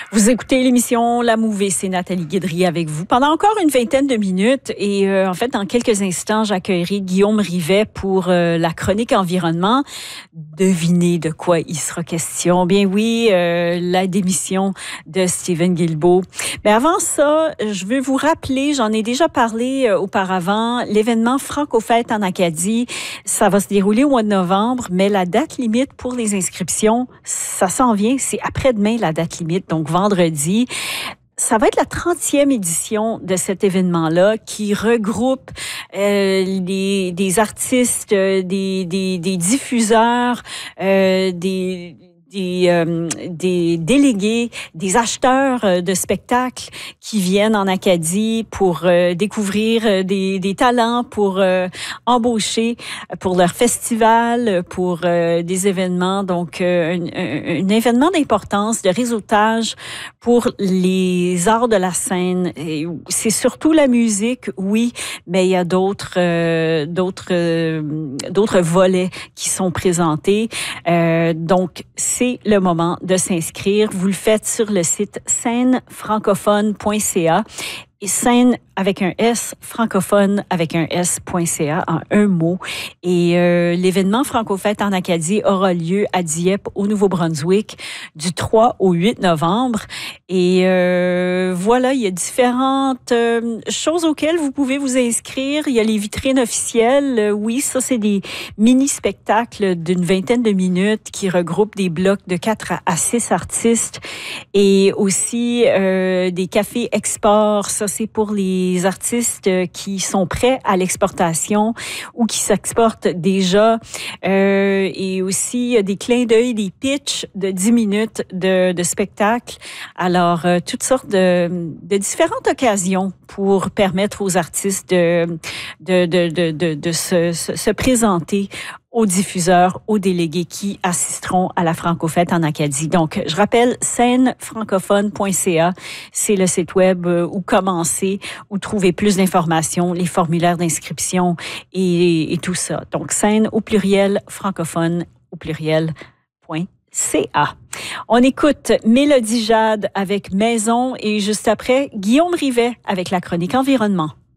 Vous écoutez l'émission La Mouvée, c'est Nathalie Guidry avec vous pendant encore une vingtaine de minutes et en fait, dans quelques instants, j'accueillerai Guillaume Rivet pour la chronique environnement. Devinez de quoi il sera question. Bien oui, la démission de Steven Guilbeault. Mais avant ça, je veux vous rappeler, j'en ai déjà parlé auparavant, l'événement Franco-Fête en Acadie. Ça va se dérouler au mois de novembre, mais la date limite pour les inscriptions, ça s'en vient, c'est après-demain la date limite, donc vendredi. Ça va être la 30e édition de cet événement-là qui regroupe des artistes, des diffuseurs, des délégués, des acheteurs de spectacles qui viennent en Acadie pour découvrir des talents, pour embaucher pour leur festival, pour des événements. Donc, un événement d'importance, de réseautage pour les arts de la scène. Et c'est surtout la musique, oui, mais il y a d'autres volets qui sont présentés. Donc, c'est le moment de s'inscrire. Vous le faites sur le site scenefrancophone.ca. Et scène avec un S, francophone avec un S.ca en un mot. Et l'événement Franco-Fête en Acadie aura lieu à Dieppe, au Nouveau-Brunswick, du 3 au 8 novembre. Et voilà, il y a différentes choses auxquelles vous pouvez vous inscrire. Il y a les vitrines officielles. Oui, ça, c'est des mini-spectacles d'une vingtaine de minutes qui regroupent des blocs de 4 à 6 artistes. Et aussi des cafés export. Ça, c'est pour les artistes qui sont prêts à l'exportation ou qui s'exportent déjà. Et aussi des clins d'œil, des pitchs de 10 minutes de spectacle. Alors, toutes sortes de différentes occasions pour permettre aux artistes de se présenter aux diffuseurs, aux délégués qui assisteront à la Franco-Fête en Acadie. Donc, je rappelle, scenefrancophone.ca, c'est le site web où commencer, où trouver plus d'informations, les formulaires d'inscription et tout ça. Donc, scène au pluriel, francophone au pluriel.ca. On écoute Mélodie Jade avec Maison et juste après, Guillaume Rivet avec la chronique environnement.